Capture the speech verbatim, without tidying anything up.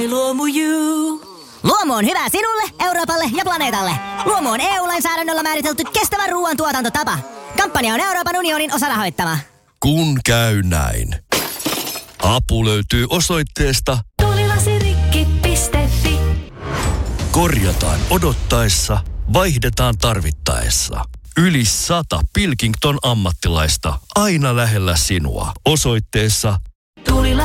My Luomu You. Luomu on hyvä sinulle, Euroopalle ja planeetalle. Luomu on E U-lainsäädännöllä määritelty kestävän ruoan tuotantotapa. Kampanja on Euroopan unionin osarahoittama. Kun käy näin. Apu löytyy osoitteesta Tulilasirikki piste fi. Korjataan odottaessa, vaihdetaan tarvittaessa. Yli sata Pilkington ammattilaista aina lähellä sinua. Osoitteessa Tulila